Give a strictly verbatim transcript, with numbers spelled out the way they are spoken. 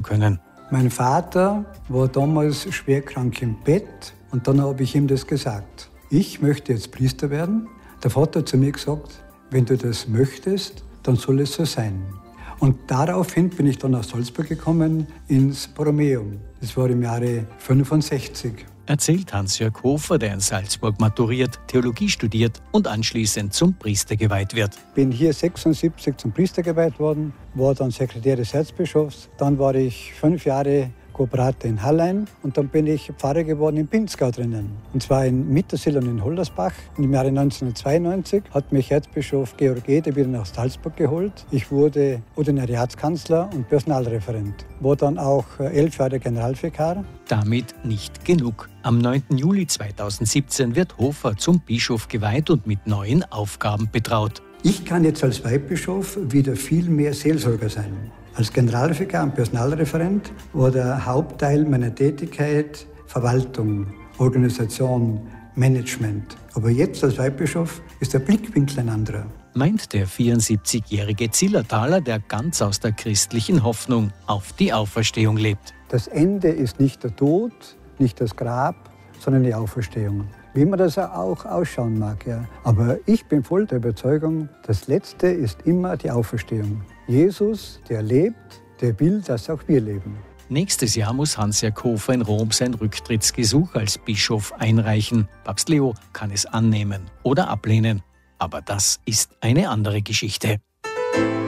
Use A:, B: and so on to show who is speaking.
A: können.
B: Mein Vater war damals schwer krank im Bett und dann habe ich ihm das gesagt. Ich möchte jetzt Priester werden. Der Vater hat zu mir gesagt, wenn du das möchtest, dann soll es so sein. Und daraufhin bin ich dann nach Salzburg gekommen, ins Borromäum. Das war im Jahre fünfundsechzig.
A: Erzählt Hans-Jörg Hofer, der in Salzburg maturiert, Theologie studiert und anschließend zum Priester geweiht wird.
B: Bin hier sechsundsiebzig zum Priester geweiht worden, war dann Sekretär des Erzbischofs. Dann war ich fünf Jahre Kooperator in Hallein und dann bin ich Pfarrer geworden in Pinzgau drinnen. Und zwar in Mittersill und in Holdersbach. Im Jahre neunzehnhundertzweiundneunzig hat mich Erzbischof Georg Eder wieder nach Salzburg geholt. Ich wurde Ordinariatskanzler und Personalreferent. War dann auch elf Jahre Generalvikar.
A: Damit nicht genug. Am neunten Juli zweitausendsiebzehn wird Hofer zum Bischof geweiht und mit neuen Aufgaben betraut.
B: Ich kann jetzt als Weihbischof wieder viel mehr Seelsorger sein. Als Generalvikar und Personalreferent war der Hauptteil meiner Tätigkeit Verwaltung, Organisation, Management. Aber jetzt als Weihbischof ist der Blickwinkel ein anderer.
A: Meint der vierundsiebzigjährige Zillertaler, der ganz aus der christlichen Hoffnung auf die Auferstehung lebt.
B: Das Ende ist nicht der Tod, nicht das Grab, sondern die Auferstehung. Wie man das auch ausschauen mag. Ja. Aber ich bin voll der Überzeugung, das Letzte ist immer die Auferstehung. Jesus, der lebt, der will, dass auch wir leben.
A: Nächstes Jahr muss Hans-Jörg Hofer in Rom sein Rücktrittsgesuch als Bischof einreichen. Papst Leo kann es annehmen oder ablehnen. Aber das ist eine andere Geschichte.